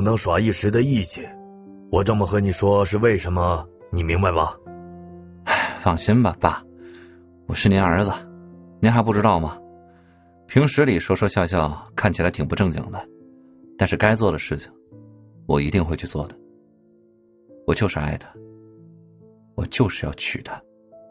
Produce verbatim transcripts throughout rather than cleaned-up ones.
不能耍一时的义气。我这么和你说是为什么，你明白吧？ 放心吧，爸，我是您儿子，您还不知道吗？平时里说说笑笑，看起来挺不正经的，但是该做的事情，我一定会去做的。我就是爱他，我就是要娶她。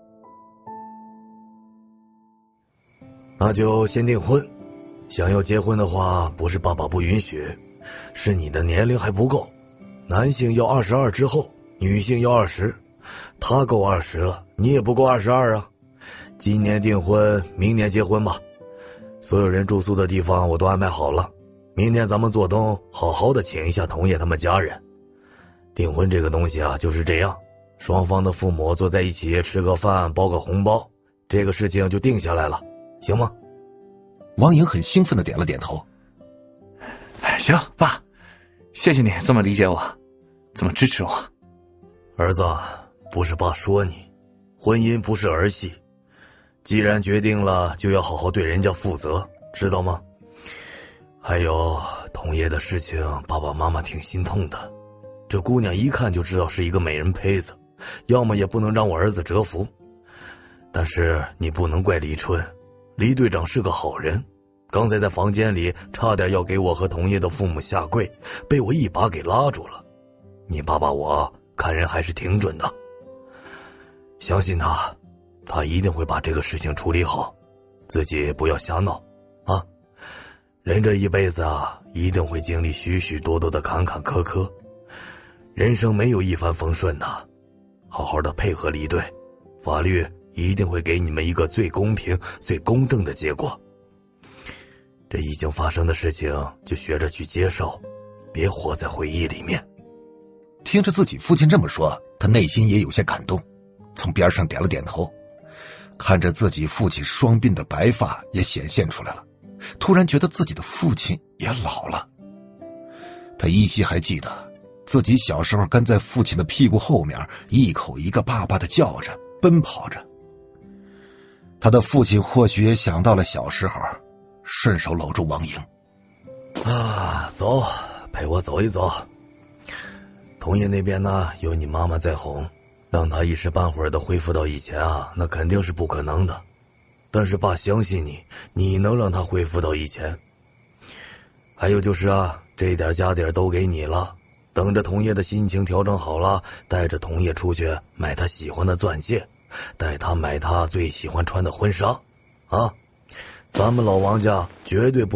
那就先订婚。想要结婚的话，不是爸爸不允许，是你的年龄还不够。男性要二十二之后，女性要二十。他够二十了，你也不够二十二啊。今年订婚，明年结婚吧。所有人住宿的地方我都安排好了，明天咱们做东好好的请一下童烨他们家人。订婚这个东西啊，就是这样，双方的父母坐在一起吃个饭，包个红包，这个事情就定下来了，行吗？ 王莹很兴奋地点了点头。 行，爸，谢谢你这么理解我，这么支持我。 儿子，不是爸说你，婚姻不是儿戏，既然决定了，就要好好对人家负责，知道吗？还有童烨的事情，爸爸妈妈挺心痛的。这姑娘一看就知道是一个美人胚子，要么也不能让我儿子折服。但是你不能怪李春，李队长是个好人，刚才在房间里差点要给我和童烨的父母下跪，被我一把给拉住了。你爸爸我看人还是挺准的，相信他，他一定会把这个事情处理好，自己不要瞎闹啊！人这一辈子啊，一定会经历许许多多的坎坎坷坷，人生没有一帆风顺的，好好的配合李队，法律一定会给你们一个最公平、最公正的结果。这已经发生的事情，就学着去接受，别活在回忆里面。 听着自己父亲这么说，他内心也有些感动，从边上点了点头，看着自己父亲双鬓的白发也显现出来了，突然觉得自己的父亲也老了。他依稀还记得自己小时候跟在父亲的屁股后面，一口一个爸爸的叫着奔跑着。他的父亲或许也想到了小时候，顺手搂住王莹。 啊，走，陪我走一走。童烨那边呢，有你妈妈在哄，让他一时半会儿的恢复到以前啊，那肯定是不可能的。但是爸相信你，你能让他恢复到以前。还有就是啊，这点家底儿都给你了，等着童烨的心情调整好了，带着童烨出去买他喜欢的钻戒，带他买他最喜欢穿的婚纱，啊，咱们老王家绝对不